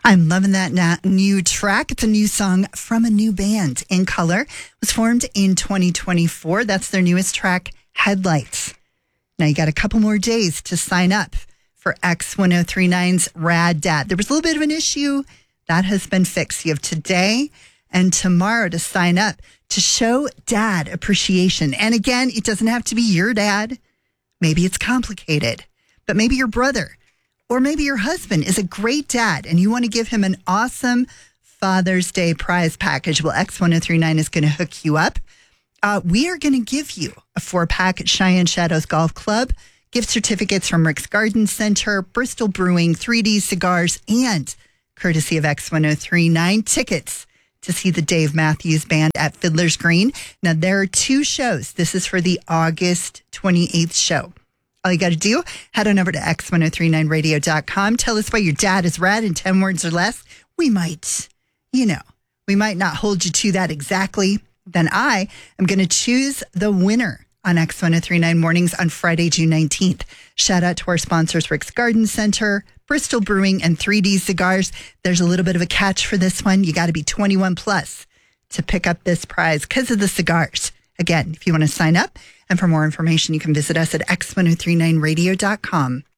I'm loving that new track. It's a new song from a new band. In Color it was formed in 2024. That's their newest track, Headlights. Now you got a couple more days to sign up for X1039's Rad Dad. There was a little bit of an issue that has been fixed. You have today and tomorrow to sign up to show dad appreciation. And again, it doesn't have to be your dad. Maybe it's complicated, but maybe your brother or maybe your husband is a great dad and you want to give him an awesome Father's Day prize package. Well, X1039 is going to hook you up. We are going to give you a 4-pack at Cheyenne Shadows Golf Club, gift certificates from Rick's Garden Center, Bristol Brewing, 3D Cigars, and courtesy of X1039 tickets to see the Dave Matthews Band at Fiddler's Green. Now, there are 2 shows. This is for the August 28th show. All you got to do, head on over to x1039radio.com. Tell us why your dad is rad in 10 words or less. We might not hold you to that exactly. Then I am going to choose the winner on X1039 Mornings on Friday, June 19th. Shout out to our sponsors, Rick's Garden Center, Bristol Brewing, and 3D Cigars. There's a little bit of a catch for this one. You got to be 21 plus to pick up this prize because of the cigars. Again, if you want to sign up and for more information, you can visit us at x1039radio.com.